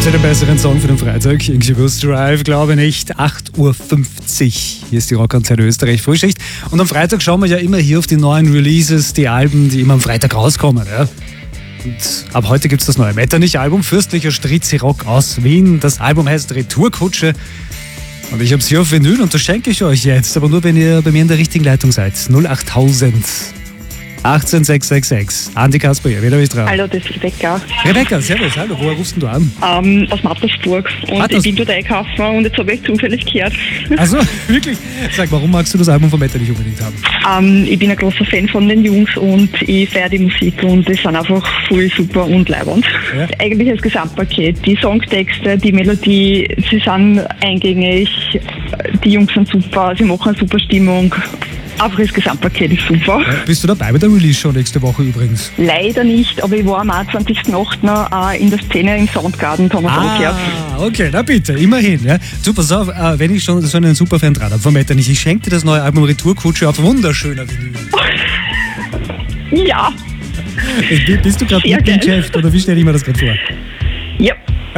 Gibt es einen besseren Song für den Freitag? Incubus Drive, glaube nicht. 8.50 Uhr. Hier ist die Rockantenne Österreich Frühschicht. Und am Freitag schauen wir ja immer hier auf die neuen Releases, die Alben, die immer am Freitag rauskommen. Ja? Und ab heute gibt es das neue Metternich-Album, Fürstlicher Strizi-Rock aus Wien. Das Album heißt Retourkutsche. Und ich habe es hier auf Vinyl und das schenke ich euch jetzt. Aber nur, wenn ihr bei mir in der richtigen Leitung seid. 08000 18666. Andi Kasper hier, wen habe ich dran? Hallo, das ist Rebecca. Rebecca, servus, hallo, woher rufst du an? Aus Mattersburg. Und ich bin dort einkaufen und jetzt habe ich zufällig gehört. Also wirklich? Sag, warum magst du das Album von Metternich unbedingt haben? Ich bin ein großer Fan von den Jungs und ich feiere die Musik und die sind einfach voll super und leibend. Ja. Eigentlich das Gesamtpaket. Die Songtexte, die Melodie, sie sind eingängig, die Jungs sind super, sie machen eine super Stimmung. Einfach das Gesamtpaket ist super. Ja, bist du dabei bei der Release-Show nächste Woche übrigens? Leider nicht, aber ich war am 28.08. In der Szene im Soundgarden, da haben wir es gehört. Okay, na bitte, immerhin. Ja. Du, pass auf, wenn ich schon so einen Superfan dran habe von Metternich, ich schenke dir das neue Album Retourkutsche auf wunderschöner Vinyl. Ja. Bist du gerade mit dem Geschäft oder wie stelle ich mir das gerade vor? Ja.